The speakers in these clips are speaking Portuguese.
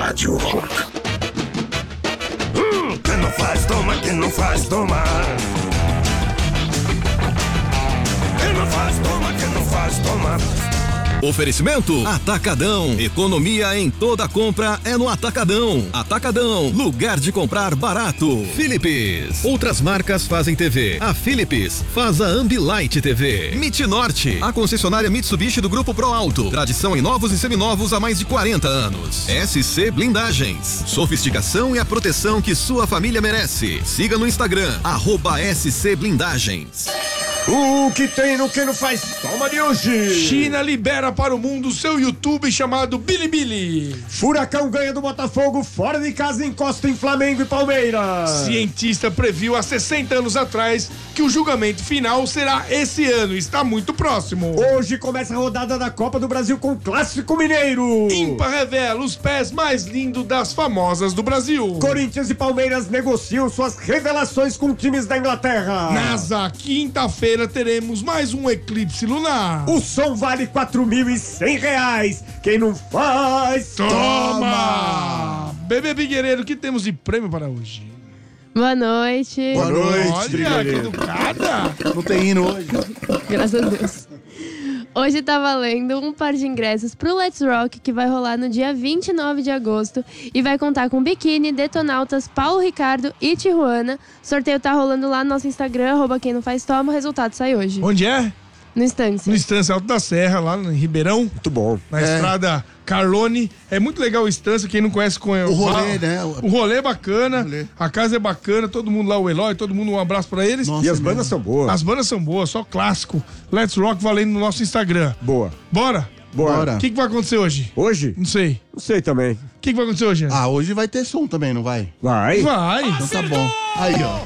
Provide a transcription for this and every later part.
Rádio Rock. Quem não faz, toma, quem não faz, toma. Quem não faz, toma, quem não faz, toma. Oferecimento Atacadão. Economia em toda compra é no Atacadão. Atacadão, lugar de comprar barato. Philips. Outras marcas fazem TV. A Philips faz a Ambilight TV. Norte, a concessionária Mitsubishi do Grupo Pro Alto. Tradição em novos e seminovos há mais de 40 anos. SC Blindagens. Sofisticação e a proteção que sua família merece. Siga no Instagram, @SC Blindagens. O que tem no que não faz, toma de hoje. China libera para o mundo seu YouTube chamado Bilibili. Furacão ganha do Botafogo fora de casa e encosta em Flamengo e Palmeiras. Cientista previu há 60 anos atrás que o julgamento final será esse ano. Está muito próximo. Hoje começa a rodada da Copa do Brasil com o Clássico Mineiro. Impa revela os pés mais lindos das famosas do Brasil. Corinthians e Palmeiras negociam suas revelações com times da Inglaterra. NASA, quinta-feira teremos mais um eclipse lunar. O som vale R$4.100. Quem não faz, toma! Bebê Bigueiredo, o que temos de prêmio para hoje? Boa noite. Boa noite, Olha, que educada. Não tem hino hoje. Graças a Deus. Hoje tá valendo um par de ingressos pro Let's Rock, que vai rolar no dia 29 de agosto e vai contar com Biquíni, Detonautas, Paulo Ricardo e Tijuana. O sorteio tá rolando lá no nosso Instagram, @quem não faz toma, o resultado sai hoje. Onde é? No Estância. No Estância Alto da Serra, lá em Ribeirão. Muito bom. Na estrada Carlone. É muito legal o Estância, quem não conhece com O rolê, né? O rolê é bacana, a casa é bacana, todo mundo lá, o Eloy, todo mundo, um abraço pra eles. Nossa, E as bandas são boas. As bandas são boas, só clássico. Let's Rock valendo no nosso Instagram. Boa. Bora? Bora. O que vai acontecer hoje? Hoje? Não sei. Não sei também. O que vai acontecer hoje? Ah, hoje vai ter som também, não vai? Vai. Vai. Então tá bom. Aí, ó.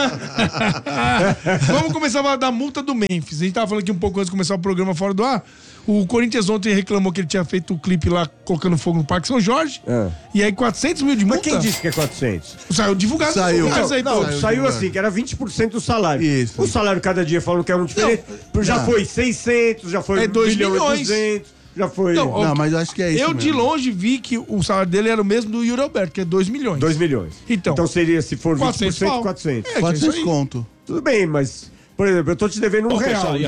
Vamos começar a falar da multa do Memphis. A gente tava falando aqui um pouco antes de começar o programa fora do ar. O Corinthians ontem reclamou que ele tinha feito o clipe lá colocando fogo no Parque São Jorge. E aí 400 mil de multa. Mas quem disse que é 400? Saiu divulgado. Saiu. Saiu assim, que era 20% do salário. Isso. O salário cada dia falando que é um diferente. Já foi 600, já foi É 2 1 milhões. e 200, já foi Não, Não, mas eu acho que é isso Eu mesmo. de longe vi que o salário dele era o mesmo do Yuri Alberto, que é 2 milhões. 2 milhões. Então Seria, se for 400 20%, pau. 400. É, que é Pode isso ser aí. conto. Tudo bem, mas... Por exemplo, eu tô te devendo R$1.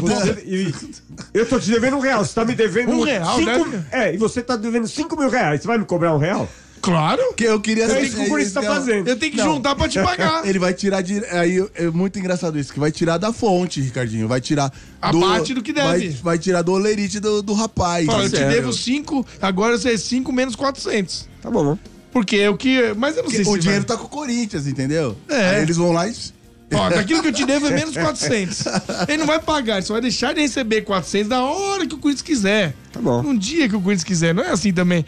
Eu tô te devendo R$1. Você tá me devendo R$1, né? e você tá devendo R$5.000. Você vai me cobrar R$1? Claro. Que eu queria É isso que o Corinthians tá fazendo. Eu tenho que juntar pra te pagar. Ele vai tirar de. Aí é muito engraçado isso, que vai tirar da fonte, Ricardinho. Vai tirar. A parte do que deve. Vai tirar do olerite do rapaz. Fala, eu te sério. devo 5, agora você é 5 menos 400. Tá bom. Porque é o que... Mas eu não sei se O dinheiro vai. tá com o Corinthians, entendeu? É. Aí eles vão lá e. Ó, daquilo que eu te devo é menos 400. Ele não vai pagar, ele só vai deixar de receber 400 na hora que o Corinthians quiser. Tá bom. Num dia que o Corinthians quiser. Não é assim também.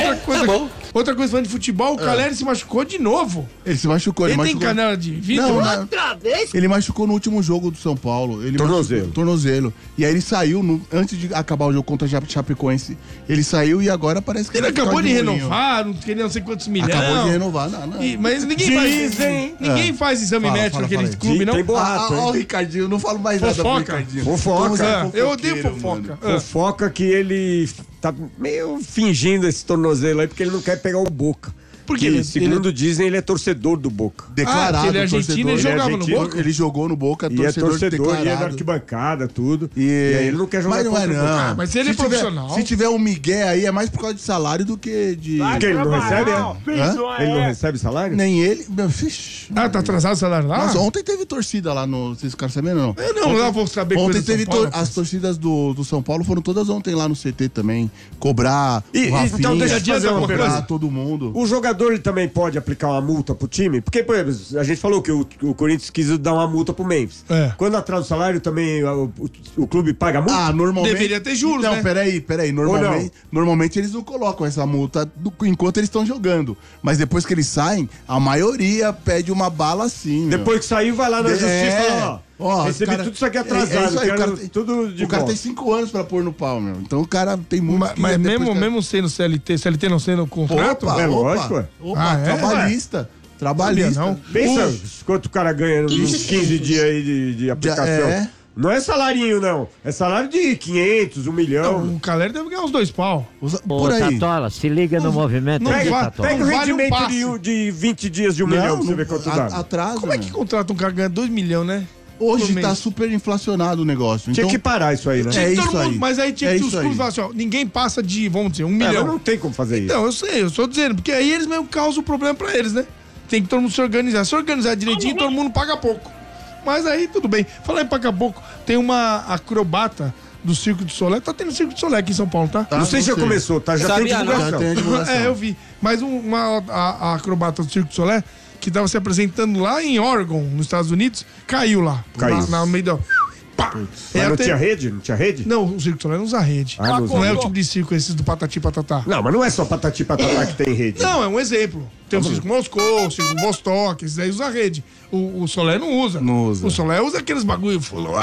Outra coisa falando de futebol, o Caleri se machucou de novo. Ele se machucou, Ele tem machucou. canela de vidro? Não, ele machucou no último jogo do São Paulo. Ele Tornozelo. machucou- tornozelo. E aí ele saiu, antes de acabar o jogo contra a Chapecoense, ele saiu e agora parece que Ele vai ficar acabou de molinho. renovar, não queria não sei quantos milhões. Acabou de renovar, não. Mas ninguém faz exame Fala, médico fala, naquele fala. clube, não? Tem boato, Ó, hein? o Ricardinho, não falo mais nada pro Fofoca. Ricardinho. Fofoca. Como você é Eu odeio fofoqueiro, fofoca. mano. Fofoca que ele tá meio fingindo esse tornozelo aí, porque ele não quer pegar o Boca. Por quê? E, segundo dizem, ele é torcedor do Boca. Declarado, ele é argentino e torcedor. jogava no argentino, Boca? Ele jogou no Boca, E é torcedor, e é da declarado. arquibancada, tudo. E aí ele não quer jogar Mas não é, contra o Boca. não. mas ele é Se tiver- profissional. Se tiver um migué aí, é mais por causa de salário do que de... Porque ele não recebe, é? Hã? Ele não recebe salário? Nem ele... Vixe. Ah, tá atrasado o salário lá? Nossa, ontem teve torcida lá no... Vocês ficaram sabendo ou não? Eu não vou saber coisa Ontem do São teve Paulo, as torcidas do São Paulo foram todas ontem lá no CT também. Cobrar E- o Rafinha, então deixa eu te fazer uma cobrar pergunta. todo mundo. O jogador ele também pode aplicar uma multa pro time? Porque, por exemplo, a gente falou que o Corinthians quis dar uma multa pro Memphis. É. Quando atrasa o salário, também o clube paga a multa? Ah, normalmente... Deveria ter juros, não, né? Peraí. Normalmente eles não colocam essa multa enquanto eles estão jogando. Mas depois que eles saem, a maioria pede uma bala assim, meu. Depois que saiu, vai lá na justiça e fala, ó, recebi cara- tudo isso aqui atrasado, É isso aí, quero o cara tem- tudo de O cara volta. tem 5 anos pra pôr no pau, meu. Então o cara tem muito... Mas mesmo sendo CLT não sendo contrato? É lógico, ué. Ah, é? Trabalhista. Sabia, não. Pensa quanto o cara ganha nos 15 dias aí de aplicação. Não é salarinho, não. É salário de 500, 1 milhão. Não, o Caleri deve ganhar uns 2 pau. Ô, Por aí. Tatola, se liga no movimento não aí, vai- Tatola. Pega o Não vale um rendimento passe. de 20 dias de 1 milhão pra você ver quanto dá. Atrasa. Como é que contrata um cara que ganha 2 milhões, né? Hoje Por mês? tá super inflacionado o negócio. Tinha Então, que parar isso aí, né? É Todo isso mundo- aí. Mas aí tinha É que os isso aí. clubes falar assim, ó, ninguém passa de, vamos dizer, 1 É, mas milhão. não tem como fazer isso. Então, eu sei, eu estou dizendo, porque aí eles mesmo causam o problema pra eles, né? Tem que todo mundo se organizar. Se organizar direitinho, todo mundo paga pouco. Mas aí tudo bem. Falar em pagar pouco, tem uma acrobata do Circo de Solé. Tá tendo Circo de Solé aqui em São Paulo, tá? Não sei se já começou, tá? Já tem Sabia não. divulgação. já tem a divulgação. É, eu vi. Mas a acrobata do Circo de Solé, que tava se apresentando lá em Oregon, nos Estados Unidos, caiu lá. Caiu. No meio da... Pá! Mas não até- tinha rede? Não tinha rede? Não, o Circo de Solé não usa rede. Ah, não usa não é o rede. tipo de circo esses do Patati Patatá. Não, mas não é só patati patatá que tem rede. Não, é um exemplo. Tem o Circo Moscou, o Circo Vostok, esses aí usam rede. O Solé não usa. Não usa. O Solé usa aqueles bagulho.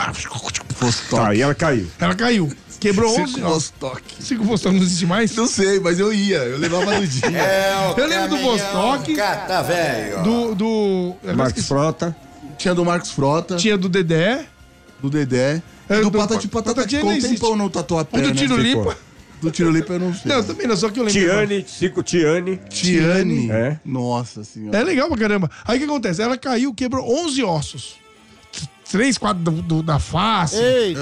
Tá, e ela caiu. Ela caiu. Quebrou 11 Circo ossos. Vostok. Circo Vostok não existe mais? Não sei, mas eu ia. Eu levava no dia. Eu lembro do Vostok, Cata, velho. do Marcos Frota. Tinha do Marcos Frota, tinha do Dedé, do Dedé. É, E do do Patati Patati Patata, que não ficou um existe. tempão no Tatuapé, o do né? Tiro ficou. Lipa. Do Tiro Lipa eu não sei. Não, também não, só que eu lembro. Tiane, Cico Tiane. Tiane. É. Nossa senhora. É legal pra caramba. Aí o que acontece? Ela caiu, quebrou 11 ossos. 3, 4 da face,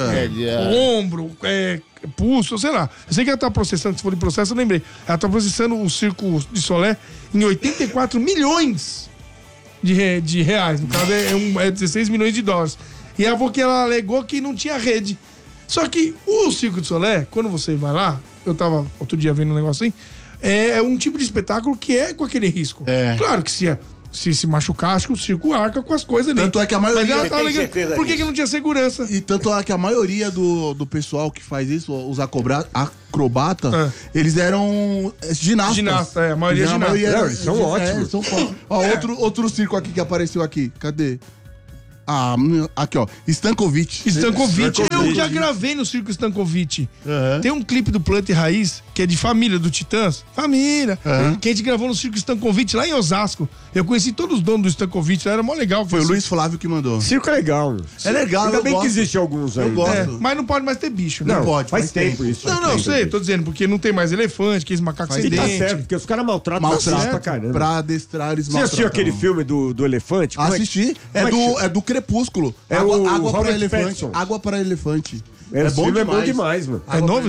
ombro, pulso, sei lá. Eu sei que ela tá processando, se for de processo, eu lembrei. Ela tá processando o Circo de Solé em 84 milhões de reais. No caso, é 16 milhões de dólares. E ela falou que ela alegou que não tinha rede. Só que o Circo de Solé, quando você vai lá, eu tava outro dia vendo um negócio assim, é um tipo de espetáculo que é com aquele risco. É. Claro que se machucar, acho que o circo arca com as coisas ali. Tanto é que a maioria- Mas ela tava Tem alegando, certeza por que disso? não tinha segurança? E tanto é que a maioria do pessoal que faz isso, os acrobata, eles eram ginastas. Ginasta, a maioria é ginasta. Não, eles são ótimos. São foda. Ó, outro circo aqui que apareceu aqui. Cadê? Ah, aqui, ó. Stankovic. Stankovic, eu já gravei no Circo Stankovic. Tem um clipe do Planta e Raiz, que é de família, do Titãs. Família. Que a gente gravou no Circo Stankovic, lá em Osasco. Eu conheci todos os donos do Stankovic, era mó legal. Foi o Luiz Flávio que mandou. Circo é legal. É legal, Ainda eu bem gosto. que existe alguns aí. Eu gosto. É, mas não pode mais ter bicho, né? Não, pode, faz faz tempo tempo. isso. Não, faz eu tempo sei, isso. tô dizendo, porque não tem mais elefante, aqueles macacos sem E tá dente. certo, porque os caras maltratam pra Maltrata caramba. pra adestrar eles Você assistiu aquele filme do elefante? Como é que- Assisti. como é que chama? É do Crepúsculo. É o água para Robert elefante. Pattinson. Água para elefante. Esse filme é bom demais, mano. É novo